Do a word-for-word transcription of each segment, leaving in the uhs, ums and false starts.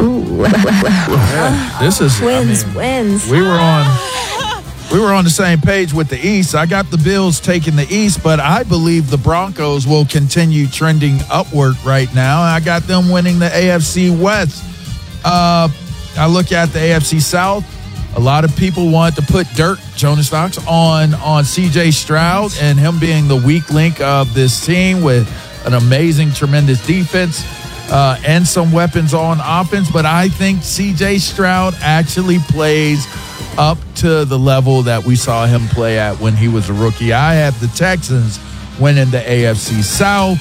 Yeah, this is Wins, I mean, wins. We were on we were on the same page with the East. I got the Bills taking the East, but I believe the Broncos will continue trending upward right now. I got them winning the A F C West. Uh, I look at the A F C South. A lot of people want to put dirt, Jonas Fox, on on C J Stroud and him being the weak link of this team with an amazing, tremendous defense. Uh, and some weapons on offense, but I think C J Stroud actually plays up to the level that we saw him play at when he was a rookie. I had the Texans winning the A F C South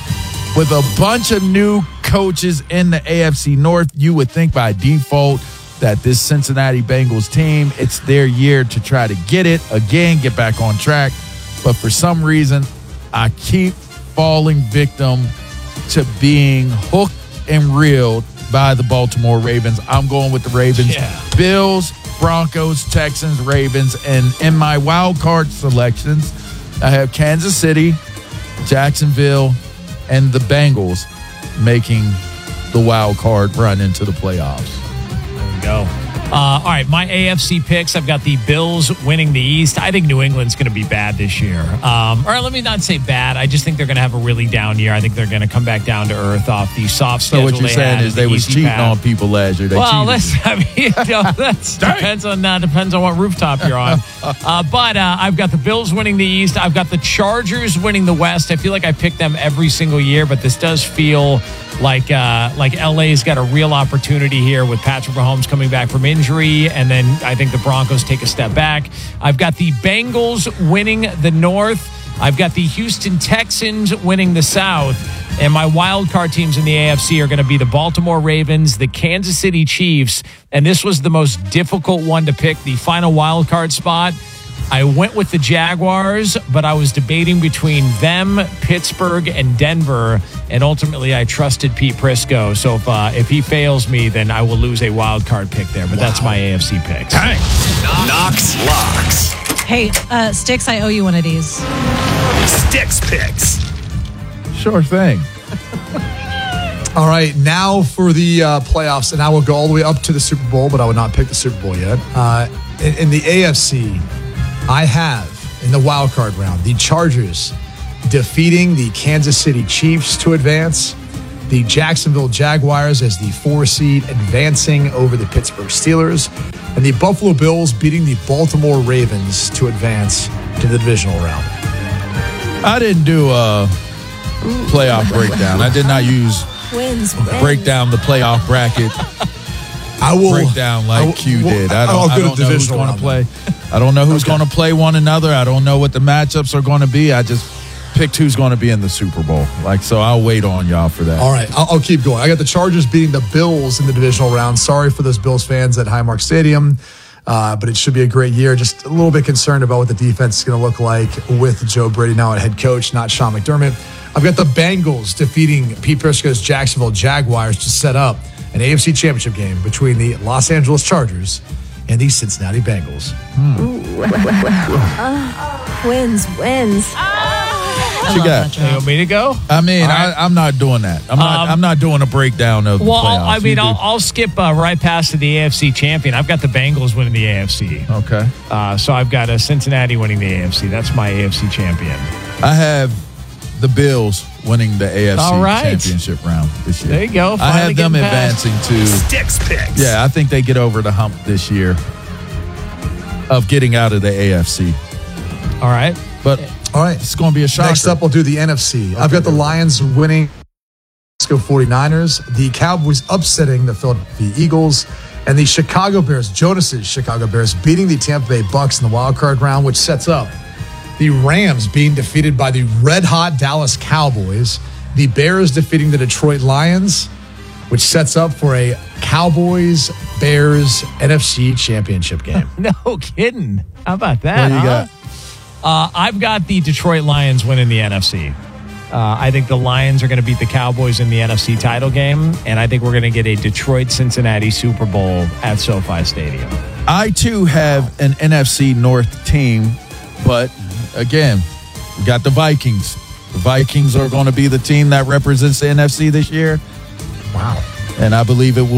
with a bunch of new coaches in the A F C North. You would think by default that this Cincinnati Bengals team, it's their year to try to get it again, get back on track. But for some reason, I keep falling victim to being hooked and reeled by the Baltimore Ravens. I'm going with the Ravens. Yeah. Bills, Broncos, Texans, Ravens. And in my wild card selections, I have Kansas City, Jacksonville, and the Bengals making the wild card run into the playoffs. There we go. Uh, all right, my A F C picks. I've got the Bills winning the East. I think New England's going to be bad this year. Um, or let me not say bad. I just think they're going to have a really down year. I think they're going to come back down to earth off the soft So schedule. what you're they saying had, is the they was easy cheating path. on people last year. They Well, cheated. listen, I mean, you know, that depends on uh, depends on what rooftop you're on. Uh, but uh, I've got the Bills winning the East. I've got the Chargers winning the West. I feel like I pick them every single year, but this does feel like uh, like L A's got a real opportunity here with Patrick Mahomes coming back from injury, and then I think the Broncos take a step back. I've got the Bengals winning the North. I've got the Houston Texans winning the South. And my wild card teams in the A F C are going to be the Baltimore Ravens, the Kansas City Chiefs, and this was the most difficult one to pick, the final wild card spot. I went with the Jaguars, but I was debating between them, Pittsburgh, and Denver, and ultimately I trusted Pete Prisco. So if uh, if he fails me, then I will lose a wild card pick there. But wow. That's my A F C picks. Dang. Knox locks. Hey, uh, Sticks, I owe you one of these. Sticks picks. Sure thing. All right, now for the uh, playoffs, and I will go all the way up to the Super Bowl, but I would not pick the Super Bowl yet. Uh, in, in the A F C, I have, in the wild card round, the Chargers defeating the Kansas City Chiefs to advance, the Jacksonville Jaguars as the four seed advancing over the Pittsburgh Steelers, and the Buffalo Bills beating the Baltimore Ravens to advance to the divisional round. I didn't do a playoff breakdown. I did not use Wins, wins. break down the playoff bracket. I will break down like I will, Q well, did. I don't, I'll I go don't to know who's divisional going to round play. I don't know who's Okay. going to play one another. I don't know what the matchups are going to be. I just picked who's going to be in the Super Bowl. Like, so I'll wait on y'all for that. All right, I'll, I'll keep going. I got the Chargers beating the Bills in the divisional round. Sorry for those Bills fans at Highmark Stadium, uh, but it should be a great year. Just a little bit concerned about what the defense is going to look like with Joe Brady now at head coach, not Sean McDermott. I've got the Bengals defeating Pete Prisco's Jacksonville Jaguars to set up an A F C championship game between the Los Angeles Chargers and the Cincinnati Bengals. uh, wins, wins. What you got? You want me to go? I mean, right. I, I'm not doing that. I'm not. Um, I'm not doing a breakdown of Well, the playoffs. I'll, I mean, You I'll, do. I'll skip uh, right past to the A F C champion. I've got the Bengals winning the A F C. Okay. Uh, so I've got uh, Cincinnati winning the A F C. That's my A F C champion. I have the Bills winning the A F C All right. championship round this year. There you go. I Finally have them getting past. advancing to. Sticks picks. Yeah, I think they get over the hump this year of getting out of the A F C. All right. But All right, it's going to be a shocker. next up, we'll do the N F C. I've got the Lions winning San Francisco forty-niners, the Cowboys upsetting the Philadelphia Eagles, and the Chicago Bears, Jonas's Chicago Bears, beating the Tampa Bay Bucks in the wild card round, which sets up the Rams being defeated by the red-hot Dallas Cowboys, the Bears defeating the Detroit Lions, which sets up for a Cowboys-Bears N F C championship game. No kidding. How about that? What do you huh? got? Uh, I've got the Detroit Lions winning the N F C. Uh, I think the Lions are going to beat the Cowboys in the N F C title game, and I think we're going to get a Detroit-Cincinnati Super Bowl at SoFi Stadium. I, too, have an N F C North team, but, again, we got the Vikings. The Vikings are going to be the team that represents the N F C this year. Wow. And I believe it will